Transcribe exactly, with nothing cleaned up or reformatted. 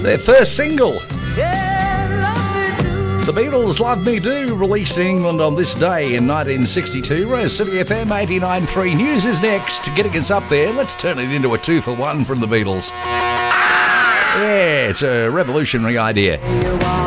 their first single. The Beatles' Love Me Do, released in England on this day in nineteen sixty-two. Rose City F M eighty-nine point three News is next. Getting us up there, let's turn it into a two for one from the Beatles. Yeah, it's a revolutionary idea.